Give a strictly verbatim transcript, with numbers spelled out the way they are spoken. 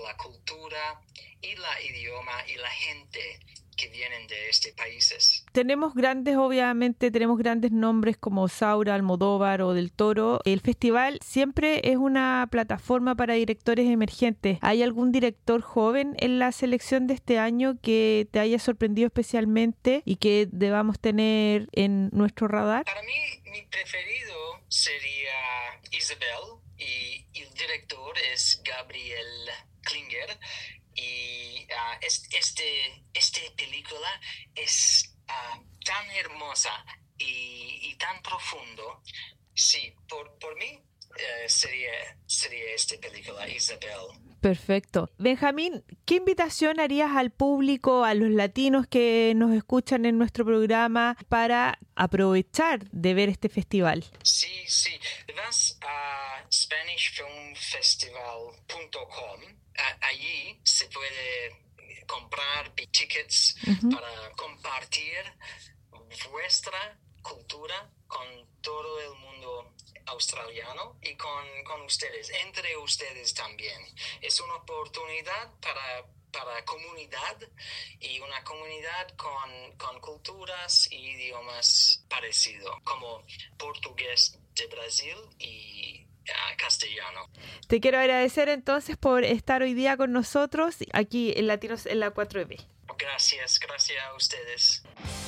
la cultura y la idioma y la gente que vienen de estos países. Tenemos grandes, obviamente, tenemos grandes nombres como Saura, Almodóvar o Del Toro. El festival siempre es una plataforma para directores emergentes. ¿Hay algún director joven en la selección de este año que te haya sorprendido especialmente y que debamos tener en nuestro radar? Para mí, mi preferido sería Isabel y el director es Gabriel Klinger. Y uh, este, esta película es uh, tan hermosa y, y tan profundo. Sí, por, por mí uh, sería, sería esta película, Isabel. Perfecto. Benjamín, ¿qué invitación harías al público, a los latinos que nos escuchan en nuestro programa para aprovechar de ver este festival? Sí, sí. Vas a spanish film festival punto com. Allí se puede comprar tickets uh-huh. para compartir vuestra cultura con todo el mundo australiano y con, con ustedes, entre ustedes también. Es una oportunidad para, para comunidad y una comunidad con, con culturas y idiomas parecidos, como portugués de Brasil y castellano. Te quiero agradecer entonces por estar hoy día con nosotros aquí en Latinos en la cuatro E B. Gracias, gracias a ustedes.